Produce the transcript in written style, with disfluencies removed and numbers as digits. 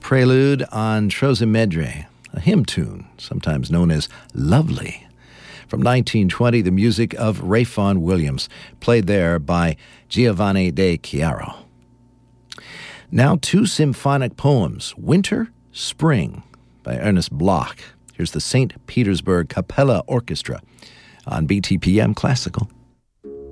Prelude on Trosimedre, a hymn tune, sometimes known as Lovely. From 1920, the music of Ray Vaughan Williams, played there by Giovanni de Chiaro. Now 2 symphonic poems, Winter, Spring, by Ernest Bloch. Here's the St. Petersburg Capella Orchestra on BTPM Classical.